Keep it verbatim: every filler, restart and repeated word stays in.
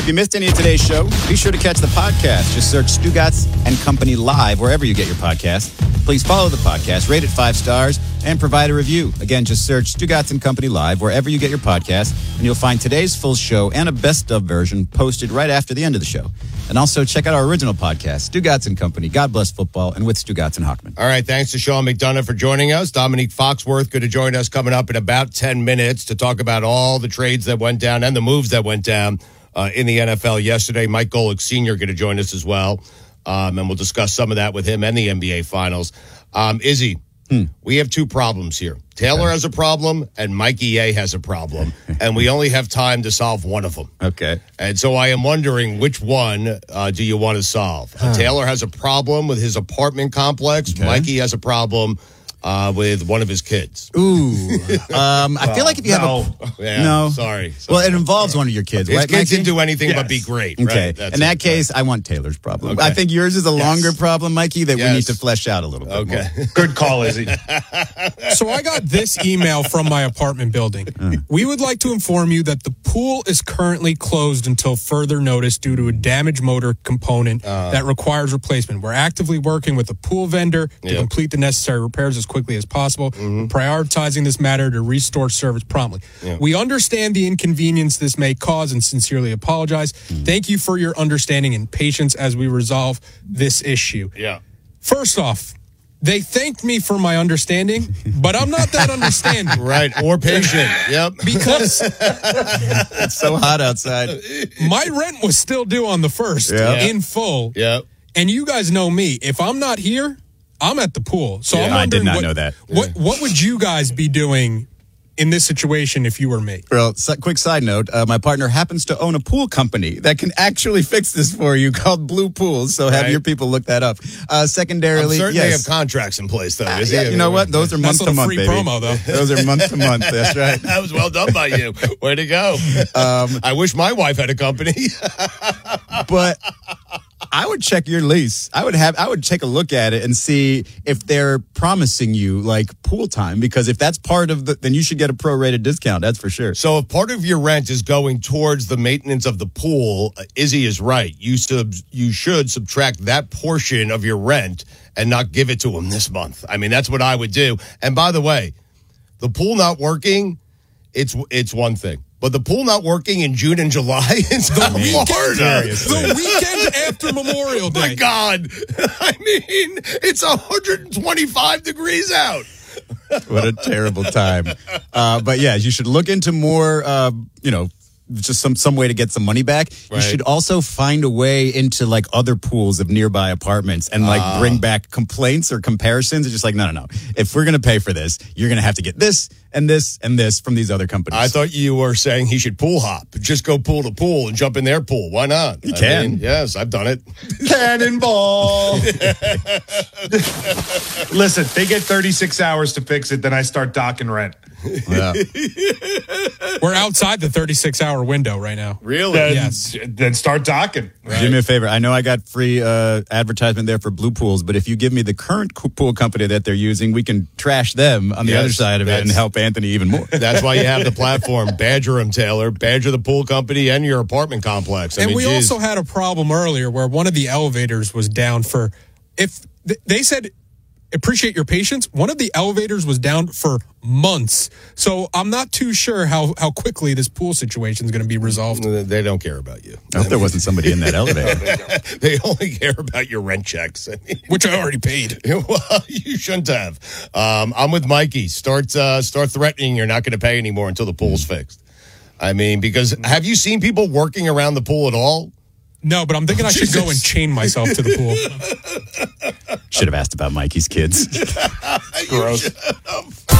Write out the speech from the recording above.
If you missed any of today's show, be sure to catch the podcast. Just search Stugatz and Company Live wherever you get your podcast. Please follow the podcast, rate it five stars, and provide a review. Again, just search Stugatz and Company Live wherever you get your podcast, and you'll find today's full show and a best-of version posted right after the end of the show. And also check out our original podcast, Stugatz and Company, God Bless Football, and with Stugatz and Hockman. All right, thanks to Sean McDonough for joining us. Dominique Foxworth going to join us coming up in about ten minutes to talk about all the trades that went down and the moves that went down uh, in the N F L yesterday. Mike Golick Senior going to join us as well, um, and we'll discuss some of that with him and the N B A Finals. Um, Izzy, hmm. we have two problems here. Taylor okay. has a problem, and Mikey A has a problem, and we only have time to solve one of them. Okay. And so I am wondering, which one uh, do you want to solve? Huh. Taylor has a problem with his apartment complex. Okay. Mikey has a problem uh, with one of his kids. Ooh. Um, I feel like if you no. have a... Yeah, no. Sorry, sorry. Well, it involves one of your kids, His right, kids Mikey? didn't do anything yes. but be great. Okay. Right? That's in that it. case, I want Taylor's problem. Okay. I think yours is a longer yes. problem, Mikey, that yes. we need to flesh out a little bit Okay. more. Good call, Izzy. So I got this email from my apartment building. Uh. We would like to inform you that the pool is currently closed until further notice due to a damaged motor component uh. that requires replacement. We're actively working with a pool vendor to yep. complete the necessary repairs as quickly as possible, mm-hmm. prioritizing this matter to restore service promptly. Yep. We understand the inconvenience this may cause and sincerely apologize. Mm. Thank you for your understanding and patience as we resolve this issue. Yeah. First off, they thanked me for my understanding, but I'm not that understanding. Right, or patient. Yep. Because it's so hot outside. My rent was still due on the first yeah. in full. Yep. And you guys know me. If I'm not here, I'm at the pool. So yeah, I'm I did not what, know that. What What would you guys be doing in this situation if you were me? Well, so, quick side note, uh, my partner happens to own a pool company that can actually fix this for you called Blue Pools, so have right. your people look that up. Uh, secondarily, I'm certain yes. they have contracts in place, though. Uh, Is yeah, he? you know what? Those are month That's to month, free baby. promo, though. Those are month to month, that's right. That was well done by you. Way to go. Um, I wish my wife had a company. But I would check your lease. I would have. I would take a look at it and see if they're promising you like pool time. Because if that's part of the, then you should get a prorated discount. That's for sure. So if part of your rent is going towards the maintenance of the pool, uh, Izzy is right. You sub you should subtract that portion of your rent and not give it to them this month. I mean, that's what I would do. And by the way, the pool not working, it's it's one thing. But the pool not working in June and July is the weekend, Florida. The weekend after Memorial Day. My God. I mean, it's one hundred twenty-five degrees out. What a terrible time. Uh, but yeah, you should look into more, uh, you know, just some, some way to get some money back. Right. You should also find a way into like other pools of nearby apartments and like uh. bring back complaints or comparisons. It's just like, no, no, no. If we're going to pay for this, you're going to have to get this and this and this from these other companies. I thought you were saying he should pool hop. Just go pool to pool and jump in their pool. Why not? You I can. Mean, yes, I've done it. Cannonball. Listen, they get thirty-six hours to fix it, then I start docking rent. Yeah. We're outside the thirty-six hour window right now. Really? Then, yes. Then start docking. Right. Do me a favor. I know I got free uh, advertisement there for Blue Pools, but if you give me the current pool company that they're using, we can trash them on the yes, other side of it and help Anthony even more. That's why you have the platform. Badger him, Taylor. Badger the pool company and your apartment complex. I and mean, we geez. also had a problem earlier where one of the elevators was down for, if they said, appreciate your patience. One of the elevators was down for months. So I'm not too sure how, how quickly this pool situation is going to be resolved. They don't care about you. I hope there wasn't somebody in that elevator. They only care about your rent checks. Which I already paid. Well, you shouldn't have. Um, I'm with Mikey. Start, uh, start threatening you're not going to pay anymore until the pool's fixed. I mean, because have you seen people working around the pool at all? No, but I'm thinking I should go and chain myself to the pool. Should have asked about Mikey's kids. Gross.